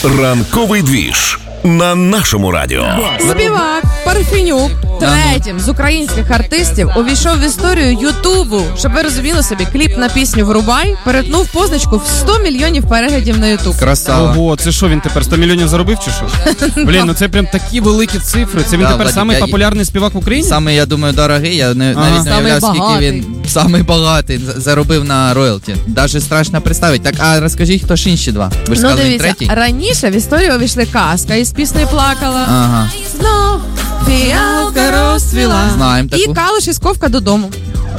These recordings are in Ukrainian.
Ранковий двіж на нашому радіо. Співак Парфенюк третім з українських артистів увійшов в історію Ютубу. Щоб ви розуміли собі, кліп на пісню «Врубай» перетнув позначку в 100 мільйонів переглядів на Ютуб. Красава. Ого, це що, він тепер 100 мільйонів заробив чи що? Блін, ну це прям такі великі цифри. Це він тепер самий популярний співак в Україні? Саме, я думаю, дорогий. Я навіть не уявляв, скільки він самий багатий заробив на роялті. Даже страшно представити. Так, а розкажіть, хто ж інші два? Ви ж сказали, він третій? Раніше в історію увійшли Казка із піснею «Плакала». Ага. Знов фіалка розцвіла. Знаємо таку. І Калуш із «Ковка додому».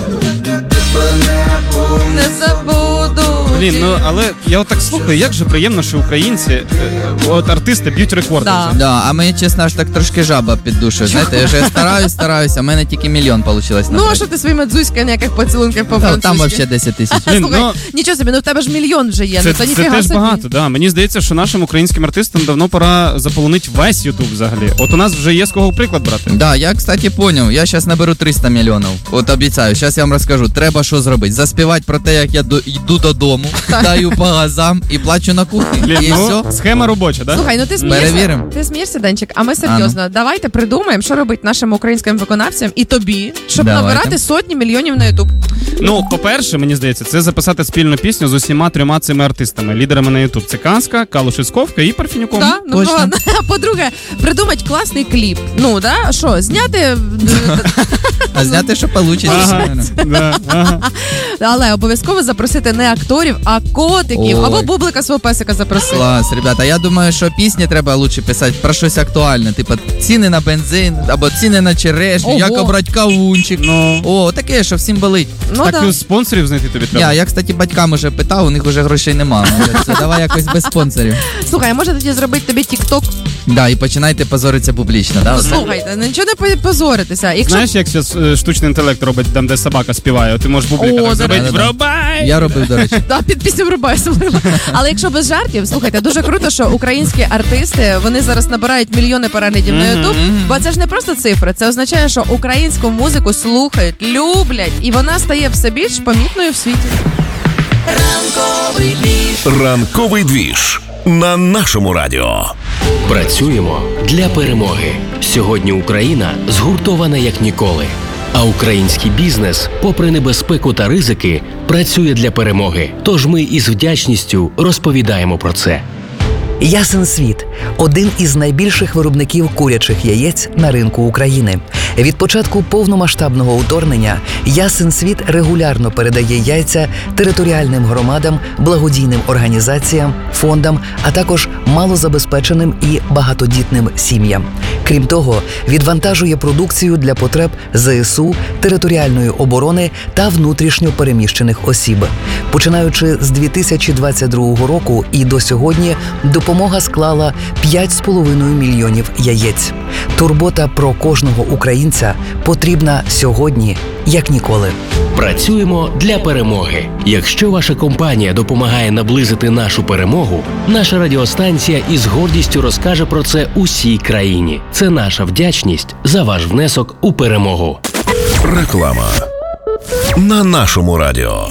Не забуду. Блін, ну але я отак слухаю, як же приємно, що українці, от артисти б'ють рекорди. Да, а мені, чесно, аж так трошки жаба під душою. Знаєте, я вже стараюсь, а в мене тільки 1 мільйон вийшло. Ну, а що ти своїми дзузьками ніяких поцілунків по-французьки? Там взагалі 10 тисяч. Слухай, нічого собі, ну в тебе ж 1 мільйон вже є. Це теж багато, да. Мені здається, що нашим українським артистам давно пора заполонити весь Ютуб взагалі. От у нас вже є з кого приклад брати. Да, я, кстати, поняв. Я зараз наберу 300 мільйонів. От обіцяю, зараз я вам розкажу. Треба що зробити? Заспівати про те, як я йду додому, даю по газам і плачу на кухні. Блін, І ну, все. схема робоча, да? Слухай, ну ти смієшся. Перевіримо. Ти смієшся, Денчик, а ми серйозно. Давайте придумаємо, що робити нашим українським виконавцям і тобі, щоб набирати сотні мільйонів на Ютуб. Ну, по-перше, мені здається, це записати спільну пісню з усіма 3 цими артистами, лідерами на Ютуб. Це Казка, Калуш із «Ковка» і Парфенюком. Да? Ну, Точно. по-друге, придумати класний кліп. Ну, да? Що, зняти... А зняти, що вийде. Ага. Але обов'язково запросити не акторів, а котиків. Ой. Або бублика свого песика запросити. Клас, ребята. Я думаю, що пісні треба лучше писати про щось актуальне. Типу ціни на бензин, або ціни на черешню, Ого. як обрати кавунчик. Ну. О, таке, що всім болить. Ну, Так да. і спонсорів знайти тобі треба. Я, кстати, батькам уже питав, у них вже грошей немає. Давай якось без спонсорів. Слухай, а може тоді зробити тобі тік-ток? Да, і починайте позоритися публічно. Да? Слухайте, нічого не позоритися. Якщо... Знаєш, як зараз штучний інтелект робить там, де собака співає, ти можеш публіка так зробити да-да-да. «Врубай!» Я робив, до речі. Да, під пісню «Врубай» особливо. Але якщо без жартів, слухайте, дуже круто, що українські артисти, вони зараз набирають мільйони переглядів на Ютуб, бо це ж не просто цифри, це означає, що українську музику слухають, люблять, і вона стає все більш помітною в світі. Ранковий двіж на нашому радіо. Працюємо для перемоги. Сьогодні Україна згуртована як ніколи. А український бізнес, попри небезпеку та ризики, працює для перемоги. Тож ми із вдячністю розповідаємо про це. Ясен Світ – один із найбільших виробників курячих яєць на ринку України. Від початку повномасштабного вторгнення Ясен Світ регулярно передає яйця територіальним громадам, благодійним організаціям, фондам, а також малозабезпеченим і багатодітним сім'ям. Крім того, відвантажує продукцію для потреб ЗСУ, територіальної оборони та внутрішньо переміщених осіб. Починаючи з 2022 року і до сьогодні допомога склала 5,5 мільйонів яєць. Турбота про кожного українця потрібна сьогодні, як ніколи. Працюємо для перемоги. Якщо ваша компанія допомагає наблизити нашу перемогу, наша радіостанція із гордістю розкаже про це усій країні. Це наша вдячність за ваш внесок у перемогу. Реклама на нашому радіо.